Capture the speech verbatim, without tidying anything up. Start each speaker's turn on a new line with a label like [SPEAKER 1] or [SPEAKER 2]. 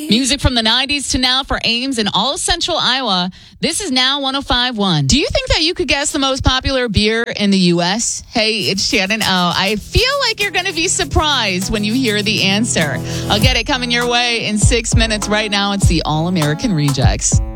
[SPEAKER 1] Music from the nineties to now for Ames and all of Central Iowa. This is Now one oh five point one. Do you think that you could guess the most popular beer in the U S? Hey, it's Shannon O. I feel like you're going to be surprised when you hear the answer. I'll get it coming your way in six minutes. Right now, it's the All-American Rejects.